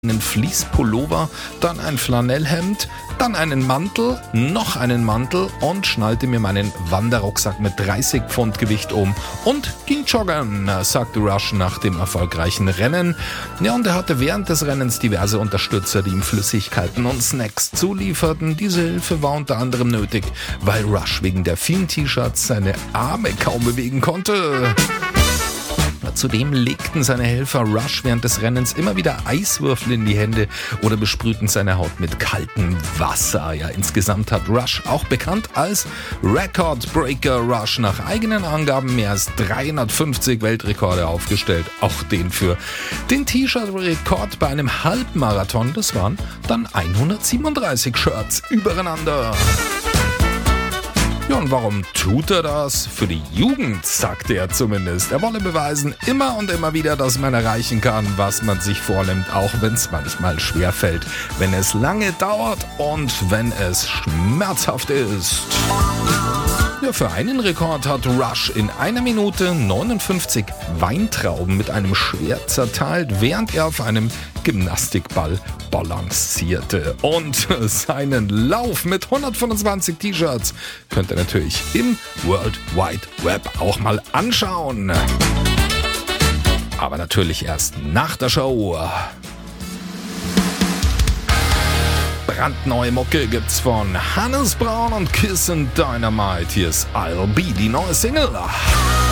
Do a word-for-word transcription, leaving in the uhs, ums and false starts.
einen Fleece-Pullover, dann ein Flanellhemd, dann einen Mantel, noch einen Mantel und schnallte mir meinen Wanderrucksack mit dreißig Pfund Gewicht um und ging joggen, sagte Rush nach dem erfolgreichen Rennen. Ja, und er hatte während des Rennens diverse Unterstützer, die ihm Flüssigkeiten und Snacks zulieferten. Diese Hilfe war unter anderem nötig, weil Rush wegen der vielen T-Shirts seine Arme kaum bewegen konnte. Zudem legten seine Helfer Rush während des Rennens immer wieder Eiswürfel in die Hände oder besprühten seine Haut mit kaltem Wasser. Ja, insgesamt hat Rush, auch bekannt als Record Breaker Rush, nach eigenen Angaben mehr als dreihundertfünfzig Weltrekorde aufgestellt. Auch den für den T-Shirt-Rekord bei einem Halbmarathon, das waren dann hundertsiebenunddreißig Shirts übereinander. Ja, und warum tut er das? Für die Jugend, sagte er zumindest. Er wolle beweisen, immer und immer wieder, dass man erreichen kann, was man sich vornimmt, auch wenn es manchmal schwerfällt, wenn es lange dauert und wenn es schmerzhaft ist. Ja, für einen Rekord hat Rush in einer Minute neunundfünfzig Weintrauben mit einem Schwert zerteilt, während er auf einem Gymnastikball balancierte. Und seinen Lauf mit hundertfünfundzwanzig T-Shirts könnt ihr natürlich im World Wide Web auch mal anschauen. Aber natürlich erst nach der Show. Brandneue Mucke gibt's von Hannes Brown und Kiss and Dynamite. Hier ist I'll Be, die neue Single.